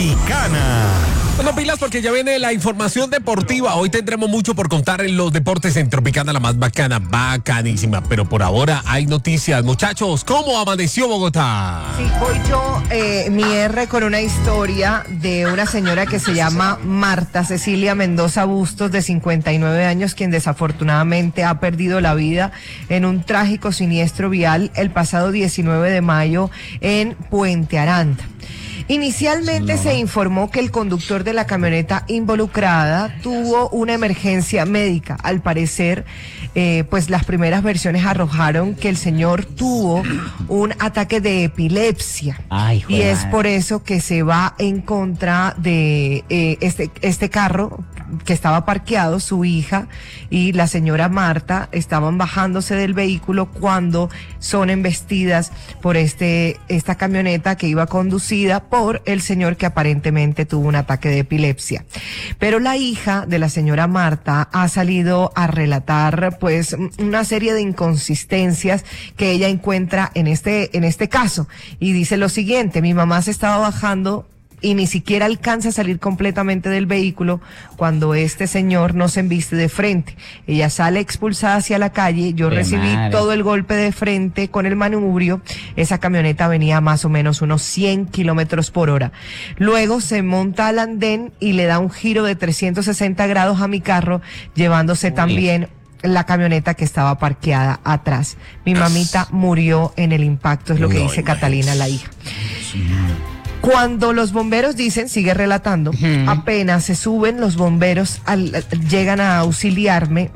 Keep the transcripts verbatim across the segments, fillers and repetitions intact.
Tropicana. Bueno, pilas porque ya viene la información deportiva. Hoy tendremos mucho por contar en los deportes en Tropicana, la más bacana, bacanísima. Pero por ahora hay noticias. Muchachos, ¿cómo amaneció Bogotá? Sí, voy yo, eh, mi R, con una historia de una señora que se llama Marta Cecilia Mendoza Bustos, de cincuenta y nueve años, quien desafortunadamente ha perdido la vida en un trágico siniestro vial el pasado diecinueve de mayo en Puente Aranda. Inicialmente se informó que el conductor de la camioneta involucrada tuvo una emergencia médica. Al parecer, eh, pues las primeras versiones arrojaron que el señor tuvo un ataque de epilepsia. Ay, y es por eso que se va en contra de eh, este, este carro que estaba parqueado. Su hija y la señora Marta estaban bajándose del vehículo cuando son embestidas por este esta camioneta que iba conducida por el señor que aparentemente tuvo un ataque de epilepsia. Pero la hija de la señora Marta ha salido a relatar pues una serie de inconsistencias que ella encuentra en este en este caso, y dice lo siguiente: mi mamá se estaba bajando y ni siquiera alcanza a salir completamente del vehículo cuando este señor nos embiste de frente. Ella sale expulsada hacia la calle, yo ¡Qué recibí madre! todo el golpe de frente con el manubrio. Esa camioneta venía más o menos unos cien kilómetros por hora. Luego se monta al andén y le da un giro de trescientos sesenta grados a mi carro, llevándose Uy. también la camioneta que estaba parqueada atrás. Mi mamita murió en el impacto, es lo que No, dice imagínate. Catalina, la hija. Cuando los bomberos dicen, sigue relatando, Ujú. apenas se suben los bomberos, al- llegan a auxiliarme.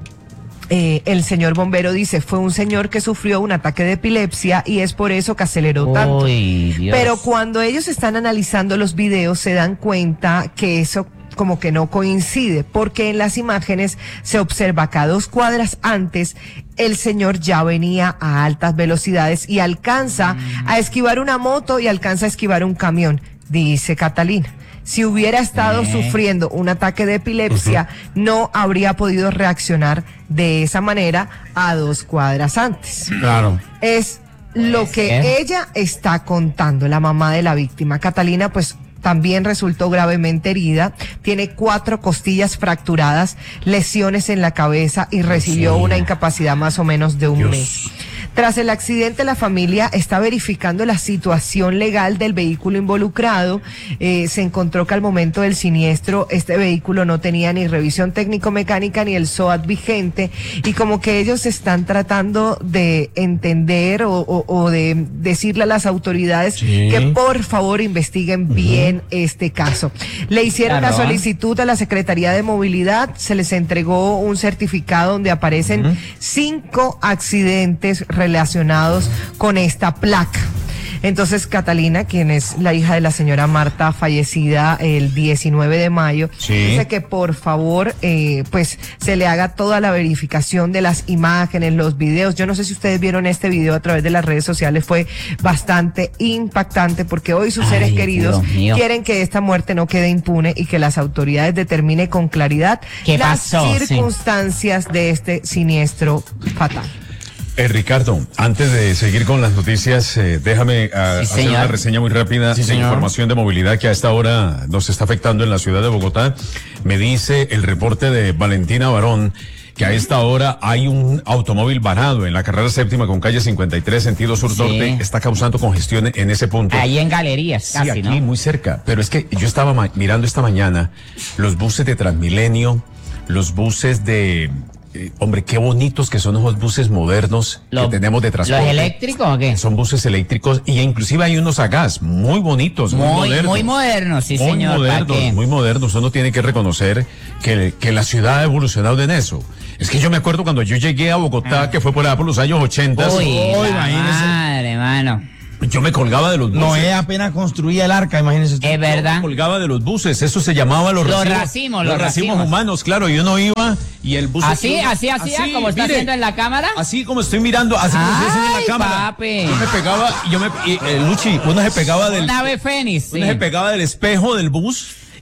Eh, el señor bombero dice, fue un señor que sufrió un ataque de epilepsia y es por eso que aceleró tanto. Uy, Dios. Pero cuando ellos están analizando los videos se dan cuenta que eso como que no coincide, porque en las imágenes se observa que a dos cuadras antes el señor ya venía a altas velocidades y alcanza a esquivar una moto y alcanza a esquivar un camión, dice Catalina. Si hubiera estado Eh. sufriendo un ataque de epilepsia, no habría podido reaccionar de esa manera a dos cuadras antes. Claro. Es lo que ser. ella está contando, la mamá de la víctima. Catalina, pues, también resultó gravemente herida, tiene cuatro costillas fracturadas, lesiones en la cabeza y recibió sí. una incapacidad más o menos de un Dios. mes. Tras el accidente, la familia está verificando la situación legal del vehículo involucrado. Eh, se encontró que al momento del siniestro este vehículo no tenía ni revisión técnico-mecánica ni el S O A T vigente, y como que ellos están tratando de entender o, o- o de decirle a las autoridades Sí. que por favor investiguen bien este caso. Le hicieron Claro. la solicitud a la Secretaría de Movilidad, se les entregó un certificado donde aparecen cinco accidentes relacionados con esta placa. Entonces Catalina, quien es la hija de la señora Marta, fallecida el diecinueve de mayo, Sí. dice que por favor eh, pues se le haga toda la verificación de las imágenes, los videos. Yo no sé si ustedes vieron este video a través de las redes sociales, fue bastante impactante porque hoy sus Ay, seres queridos Dios mío. quieren que esta muerte no quede impune y que las autoridades determinen con claridad ¿Qué las pasó? Sí. circunstancias de este siniestro fatal. Eh, Ricardo, antes de seguir con las noticias, eh, déjame ah, Sí, hacer señor. una reseña muy rápida Sí, de señor. información de movilidad que a esta hora nos está afectando en la ciudad de Bogotá. Me dice el reporte de Valentina Barón que a esta hora hay un automóvil varado en la carrera séptima con calle cincuenta y tres, sentido sur-norte. Sí. Está causando congestión en ese punto. Ahí en galerías, Sí, casi, aquí, ¿no? muy cerca. Pero es que yo estaba ma- mirando esta mañana los buses de Transmilenio, los buses de... eh, hombre, qué bonitos que son esos buses modernos Los- que tenemos de transporte. ¿Los eléctricos o qué? Son buses eléctricos y inclusive hay unos a gas muy bonitos, muy, Muy, modernos. muy modernos, sí, muy señor. ¿para modernos, qué? muy modernos. Uno tiene que reconocer que, que la ciudad ha evolucionado en eso. Es que yo me acuerdo cuando yo llegué a Bogotá, que fue por allá por los años ochenta. Uy, Uy, la imagínese. madre, mano. Yo me colgaba de los buses. Noé apenas construía el arca, imagínese usted. Es Yo me verdad. colgaba de los buses, eso se llamaba los, Los racimos. racimos, los los racimos racimos. humanos, claro, y uno iba y el bus... Así, así, así, como está haciendo en la cámara. Así como estoy mirando, así como estoy haciendo en Ay, la cámara. papi. Yo me pegaba, yo me, y, eh, Luchi, uno se pegaba del... Una ave fénix, sí. Uno se pegaba del espejo del bus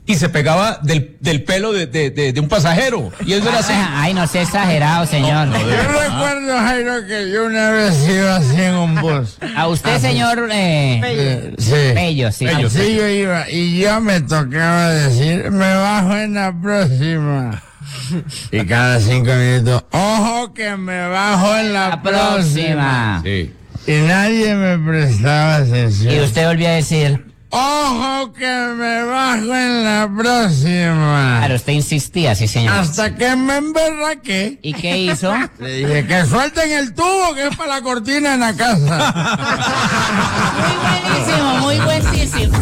y se pegaba del, del pelo de, de, de, de un pasajero. Y eso era así. Ay, no sea exagerado, señor. No, no, Yo de verdad. recuerdo, Jairo, que yo una vez iba así en un bus. A usted, señor eh, Eh, sí. Pello, sí. Pello. Así yo iba y ya me tocaba decir, me bajo en la próxima. Y cada cinco minutos, ojo que me bajo en la, La próxima. próxima. Sí. Y nadie me prestaba atención. Y usted volvió a decir, Ojo que me bajo en la próxima. claro, usted insistía, sí, señor. Hasta que me emberraqué. ¿Y qué hizo? Le dije que suelten el tubo que es para la cortina en la casa. Muy buenísimo, muy buenísimo.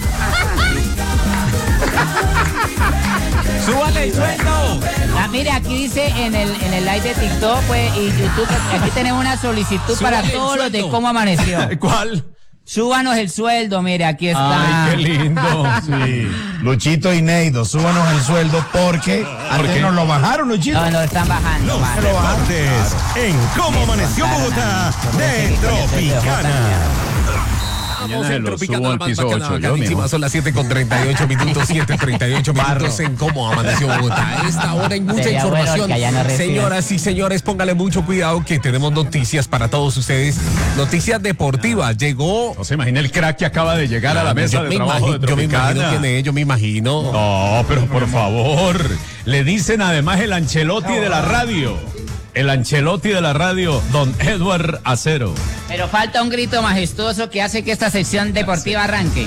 ¡Súbale el sueldo! Ah, mire, aquí dice en el, en el live de TikTok pues, y YouTube, aquí tenemos una solicitud para Súbale el todos los de sueldo. cómo amaneció. ¿Cuál? Súbanos el sueldo, mire, aquí está. Ay, qué lindo. Sí. Luchito y Neido, súbanos el sueldo porque antes qué? nos lo bajaron, Luchito. No, no, están bajando. Los bajando. deportes en Cómo Amaneció Bogotá de Tropicana. Vamos Mañana en lo Tropicana, subo la al más piso bacana, ocho, yo bacanísima. mismo. Son las siete con treinta y ocho minutos, siete treinta y ocho minutos en Cómo Amaneció Bogotá. A esta hora hay mucha Sería bueno información. que allá no reciban. Señoras y señores, póngale mucho cuidado que tenemos noticias para todos ustedes. Noticias deportivas. Llegó... No se imagina el crack que acaba de llegar a la mesa yo, de me trabajo imagino, de yo me imagino Tropicana. quién es, yo me imagino. No, pero por favor. Le dicen además el Ancelotti de la radio. El Ancelotti de la radio, don Edward Acero. Pero falta un grito majestuoso que hace que esta sección deportiva arranque.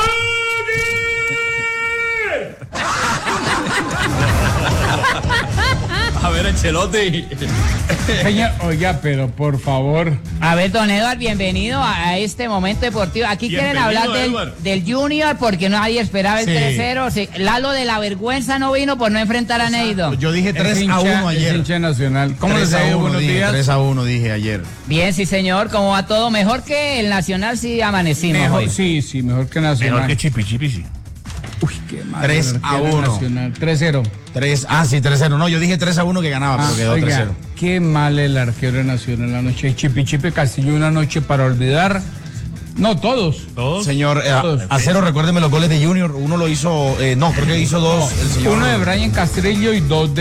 A ver, Ancelotti. Señor, oiga, pero por favor. A ver, don Edward, bienvenido a, a este momento deportivo. Aquí quieren Bienvenido, hablar del, Edward. del Junior porque nadie esperaba el Sí. tres cero. Sí, Lalo de la vergüenza no vino por no enfrentar a Neido. Yo dije tres Es a hincha- uno es ayer. hincha nacional. ¿Cómo les tres ha a ido? uno Buenos dije, días. tres a uno dije ayer. Bien, sí, señor. ¿Cómo va todo? Mejor que el Nacional, sí amanecimos Mejor, hoy. sí, sí, mejor que Nacional. Mejor que Chipi Chipi, sí. Uy, qué mal. tres a uno. Nacional. tres cero. tres, ah, sí, tres cero. No, yo dije tres a uno que ganaba, pero Ah, quedó oiga, tres cero. qué mal el arquero de Nacional la noche. Chipi Chipi Castillo, una noche para olvidar. No, todos. Todos. Señor, eh, Todos. Acero, recuérdeme los goles de Junior. Uno lo hizo, eh, no, creo que hizo dos. el señor, Uno de Brian Castrillo y dos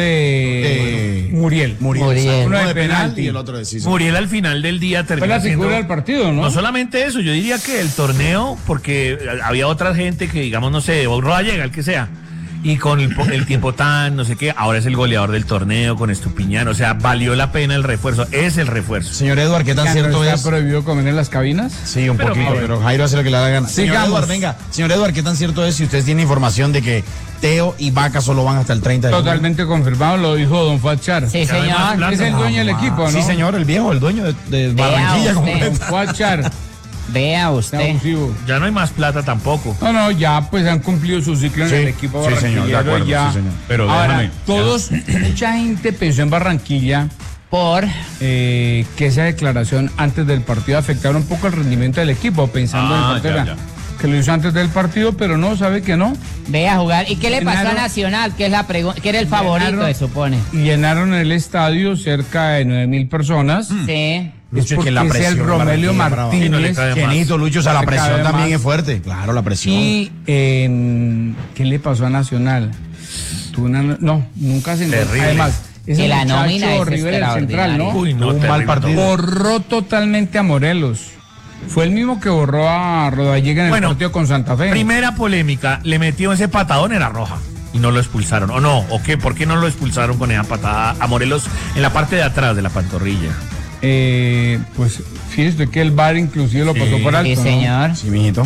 de, De- Muriel. Muriel. Muriel. Uno Uno de de penalti penalti. y el otro de sí. sí. Muriel al final del día terminó Fue la siendo- figura del partido, ¿no? No solamente eso, yo diría que el torneo, porque había otra gente que, digamos, no sé, Roa llega, el que sea, y con el, po- el tiempo tan, no sé qué, ahora es el goleador del torneo con Estupiñán, o sea, valió la pena el refuerzo, es el refuerzo. Señor Edward, ¿qué tan Ya cierto no está es? prohibido comer en las cabinas. Sí, un Pero, poquito, Pablo. pero Jairo hace lo que le da la gana. Señor Sigamos. Edward, venga. Señor Edward, ¿qué tan cierto es si usted tiene información de que Teo y Vaca solo van hasta el treinta de junio? Totalmente confirmado, lo dijo Don Fuachar. Sí, Ya no hay más señor. plata. Es el dueño del equipo, ¿no? Sí, señor, el viejo, el dueño de, de Vea Barranquilla usted. Don completa. Fuachar. Vea usted. Abusivo. Ya no hay más plata tampoco. No, no, ya pues han cumplido su ciclo en Sí, el equipo sí, señor, de barranquillero. acuerdo, ya. sí, señor. Pero Ahora, déjame, todos, mucha gente pensó en Barranquilla Por. eh, que esa declaración antes del partido afectara un poco el rendimiento del equipo, pensando Ah, en el partido. ya, ya. Que lo hizo antes del partido, pero no, sabe que no. Ve a jugar. ¿Y qué le pasó a Llenaron- Nacional? Que es la pregunta, que era el favorito, Llenaron- se supone. Y llenaron el estadio cerca de nueve mil personas. Sí. Es Lucho, porque que la es el presión, Romelio Barranquilla, brava. Sí, no le Martínez. cae más. Genito, Lucho, o sea, la Se presión cabe también más. es fuerte. Claro, la presión. Y en- ¿qué le pasó a Nacional? Tuvo una, no, nunca se encontró. Terrible. Además, ese Que la muchacho nómina es River del Central, ¿no? Uy, no, Tuvo un mal terrible, partido. no. Borró totalmente a Morelos. Fue el mismo que borró a Rodallega en el Bueno, partido con Santa Fe. Primera polémica, le metió ese patadón, era roja. Y no lo expulsaron. ¿O no? ¿O qué? ¿Por qué no lo expulsaron con esa patada a Morelos en la parte de atrás de la pantorrilla? Eh, pues fíjese que el V A R inclusive lo pasó por alto. Sí, ¿no? señor. Sí, mijito.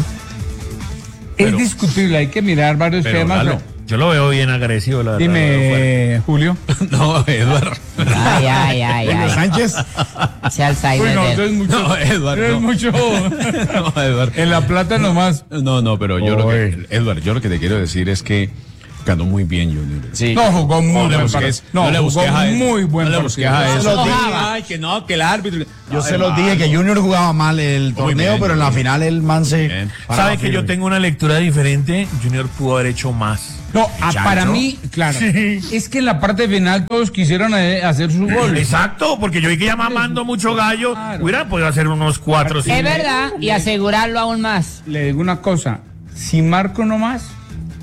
Es discutible, hay que mirar varios Pero, temas. Lalo, Yo lo veo bien agresivo, la verdad. lo veo fuerte. Dime, Julio. No, Edward. Ay, ay, ay, Julio ay. Sánchez. Ese Alzheimer Uy, no, de- eso es mucho. No, Eduardo, Es no. mucho. No, Edward. En La Plata nomás. No, no, pero yo lo que, Edward, yo lo que te quiero decir es que ganó muy bien Junior. Sí. No, jugó muy No le buen busques, partido. No, no le jugó busques a él. muy buen No le partido. busques a Yo eso. se lo dije. Ay, que no, que el árbitro. Yo No, se los hermano. dije que Junior jugaba mal el Muy torneo, bien, pero en la muy bien. final el man se. Bien. paraba ¿Sabe que yo firme. tengo una lectura diferente? Junior pudo haber hecho más. No, ah, Chacho. para mí, claro. Es que en la parte final todos quisieron eh, hacer su gol. Exacto, porque yo vi que ya mamando mucho gallo, Claro. hubiera podido hacer unos cuatro o cinco. Es verdad, y asegurarlo aún más. Le digo una cosa, si marco no más,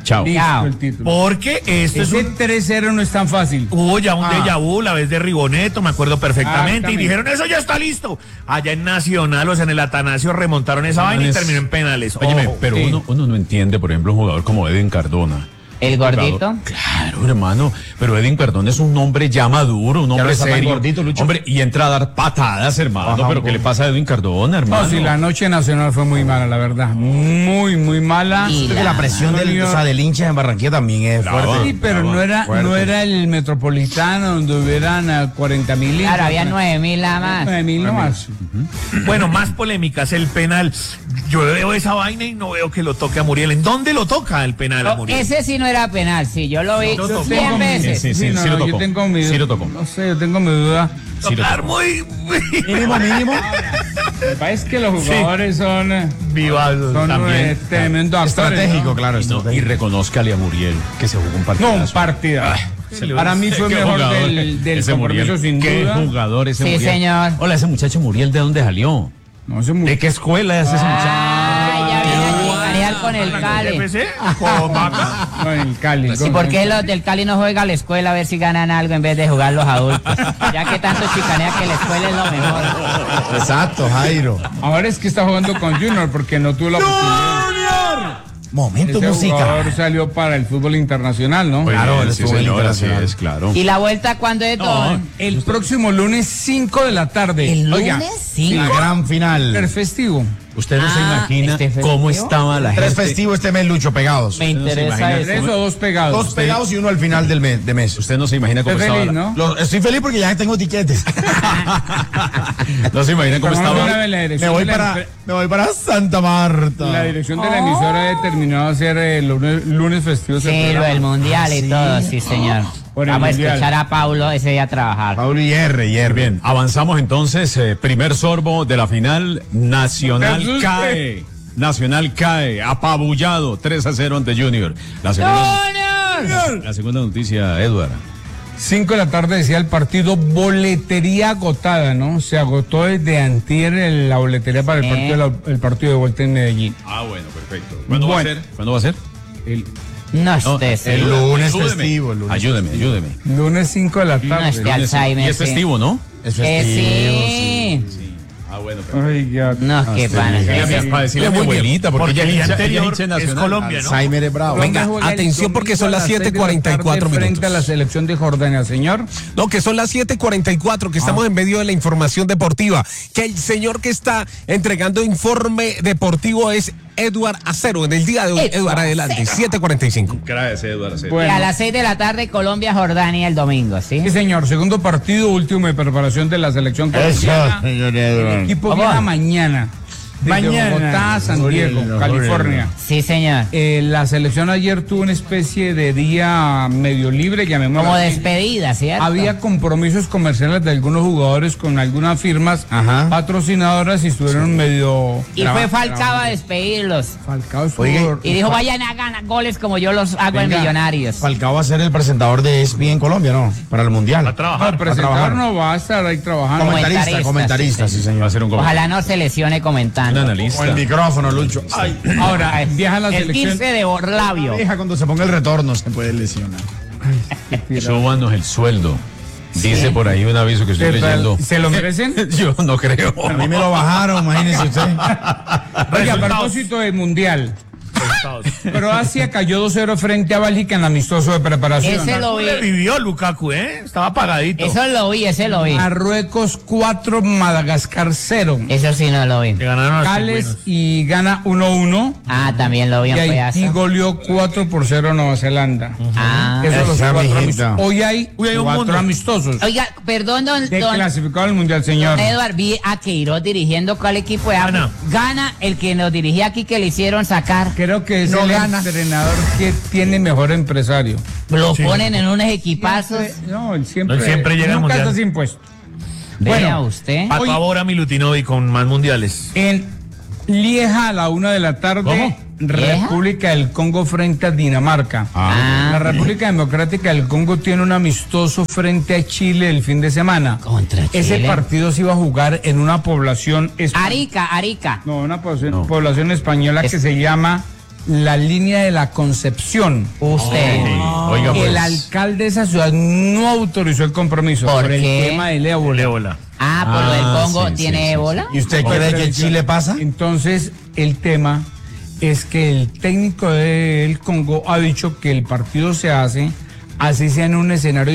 Chao. Listo Chao. el título. Porque esto es Ese un... tres cero no es tan fácil. Hubo ya un Ah. déjà vu, la vez de Rigoneto, me acuerdo perfectamente, y Exactamente. dijeron, eso ya está listo. Allá en Nacional, o sea, en el Atanasio remontaron esa vaina y es- terminó en penales. Óyeme, Ojo. pero sí. uno, uno no entiende, por ejemplo, un jugador como Edwin Cardona. El gordito. Jugador- Claro, hermano. Pero Edwin Cardona es un hombre ya maduro, un Ya hombre no está tan serio. gordito, Lucho. Hombre, y entra a dar patadas, hermano. Ajá, pero un ¿qué le poco. pasa a Edwin Cardona, hermano? No, sí, la noche nacional fue muy mala, la verdad. Muy, muy mala. Y Creo que la presión del, o sea, del hincha en Barranquilla también es Brava. fuerte. Sí, pero Brava, no era, fuerte. no era el metropolitano donde hubieran cuarenta mil. Claro, había nueve mil nada más. nueve mil nomás. Bueno, más polémicas, el penal. Yo veo esa vaina y no veo que lo toque a Muriel. ¿En dónde lo toca el penal a Oh, Muriel? ese sí no era penal, sí, yo lo vi Yo Yo cien tengo mi- veces. Sí, sí, no, sí lo no, tocó. yo tengo mi Sí lo tocó. No sé, yo tengo mi duda. Sí, lo Tocar tocó. muy, muy Mínimo, mínimo. Es que los jugadores son, eh, vivazos son también. eh, tremendo actores. Estratégico, ¿no? claro. Y, no, y estratégico. reconózcale a Muriel que se jugó un partido. No, un partido. Para mí fue Qué mejor jugador, del, del ese compromiso Muriel. sin Qué duda. jugador ese Sí, Muriel. señor. Hola, ese muchacho Muriel, ¿de dónde salió? No sé mucho. ¿De qué escuela es ese muchacho? Ay, ya viene a chicanear con el Cali. F C, con Vaca. No, en el Cali. ¿Y por qué los del Cali no juegan a la escuela a ver si ganan algo en vez de jugar los adultos? Ya que tanto chicanea que la escuela es lo mejor. Exacto, Jairo. Ahora es que está jugando con Junior porque no tuvo la oportunidad. Momento Ese música. jugador salió para el fútbol internacional, ¿no? Muy Claro, bien, él sí, estuvo en señor, así Internacional. es, claro. ¿Y la vuelta cuándo es, Don? El próximo lunes cinco de la tarde. ¿El Oiga, lunes cinco? La gran final. el festivo. Usted no se Ah, imagina este festivo. cómo estaba la Tres gente. festivos este mes, Lucho, pegados. Me no se interesa imagina eso. Tres o dos pegados. Dos pegados y uno al final del mes, de mes. Usted no se imagina cómo Estoy estaba. feliz, la- ¿no? Lo- estoy feliz porque ya tengo tiquetes. No se imagina cómo Vamos a estaba. ver la Me dirección voy de la para, empre- me voy para Santa Marta. La dirección de la emisora ha determinado hacer el lunes, lunes festivo. ese Sí, lo programa. del mundial y todo, sí, señor. Por el Vamos a mundial. escuchar a Paulo ese día a trabajar. Pablo y R, y R. Bien, avanzamos entonces. eh, primer sorbo de la final. Nacional Jesús, cae. Nacional cae. Apabullado. tres a cero ante Junior. La segunda, la segunda noticia, Edward. Cinco de la tarde decía el partido, boletería agotada, ¿no? Se agotó desde antier el- la boletería para el Eh. partido, de la- el partido de vuelta en Medellín. Ah, bueno, perfecto. ¿Cuándo va a Bueno. ser? ¿Cuándo va a ser? El No No, estés. el lunes ayúdeme. festivo, el lunes Ayúdeme, ayúdeme. lunes cinco de la No tarde. esté Alzheimer. Y es sí. festivo, ¿no? Es Eh, festivo, sí. Ah, bueno. Ay, ya. No, qué pana. Para decirle a mi abuelita, porque, Porque ella el es día hincha- ella es anterior hincha es nacional. Colombia, ¿no? Alzheimer es bravo. Venga, ¿Dónde juega el atención porque son domingo a las siete seis de la cuarenta y cuatro tarde Frente a la minutos. selección de Jordania, señor. No, que son las siete cuarenta y cuatro, que estamos en medio de la información deportiva. Que el señor que está entregando informe deportivo es Edward Acero. En el día de hoy, Edward Edward, adelante, siete cuarenta y cinco. Gracias, Eduardo. Y Bueno. a las seis de la tarde, Colombia-Jordania el domingo, ¿sí? Sí, señor. Segundo partido, último de preparación de la selección Eso, colombiana. señor El Edward. equipo Vamos. viaja mañana. Desde Mañana. Bogotá a San Diego, Uriel, California. Sí, señor. Eh, la selección ayer tuvo una especie de día medio libre, llamémoslo Como así. despedida, ¿cierto? Había compromisos comerciales de algunos jugadores con algunas firmas Ajá. patrocinadoras y estuvieron medio... Y traba- fue Falcao a trabajando. despedirlos. Falcao estuvo- Oiga, Y dijo, vayan a ganar goles como yo los hago en Venga. Millonarios. Falcao va a ser el presentador de E S P N en Colombia, ¿no? Para el Mundial. A No, trabajar. el presentador trabajar. no va a estar ahí trabajando. Comentarista, Comentarista, comentarista, sí, sí, Va señor. a ser un Ojalá no se lesione un comentando. analista. Con el micrófono, Lucho. Ay, Ahora, viaja la El selección... quince de Orlabio. deja cuando se ponga el retorno, se puede lesionar. Súbanos el sueldo. Dice por ahí un aviso que estoy ¿Qué tal? leyendo. ¿Se lo merecen? Yo no creo. A mí me lo bajaron, imagínese usted. Oye, a Resultados. propósito del Mundial, Resultados. Croacia cayó dos cero frente a Bélgica en amistoso de preparación. Ese lo vi. Vivió Lukaku, ¿eh? Estaba apagadito. Eso lo vi, ese lo vi. Marruecos cuatro, Madagascar cero. Eso sí no lo vi. Que ganaron los Gales pingüinos. y gana uno uno. Ah, también lo vi Y en Haití pedazo. goleó cuatro por cero a Nueva Zelanda. Ah. Esos los Esa, cuatro mijita. amistosos. Hoy hay, Hoy hay un cuatro mundo. amistosos. Oiga, perdón, don, De don, clasificado al Mundial, señor. don Edward, vi a Queiroz dirigiendo cuál equipo es. Gana. Gana el que nos dirigía aquí que le hicieron sacar. Creo que es No el gana. entrenador que tiene mejor empresario. Lo ponen en unos equipazos. No, él siempre, Él siempre llega al nunca Mundial. está sin puesto. Vea Bueno, usted. Pato Hoy- Abora Milutinovic con más mundiales. En Lieja a la una de la tarde, ¿Cómo? República del Congo frente a Dinamarca. Ah. La República Democrática del Congo tiene un amistoso frente a Chile el fin de semana. Contra Ese Chile. partido se iba a jugar en una población española. Arica, Arica. No, una población, No. población española Es- que se llama la línea de la Concepción. Usted. Sí, oiga, pues. El alcalde de esa ciudad no autorizó el compromiso ¿Por por el qué? tema del El ébola. ébola. Ah, por lo del Ah, Congo, sí, ¿tiene sí, sí, ébola? ¿Y usted cree que en Chile pasa? Entonces, el tema es que el técnico del Congo ha dicho que el partido se hace, así sea en un escenario